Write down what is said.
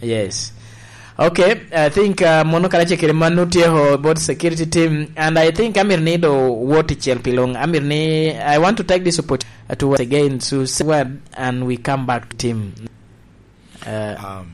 Yes. Okay, I think mono karache kirimanu ho about security team, and I think Amir need what pilong. Amir ni I want to take this opportunity to once again to say word and we come back to team.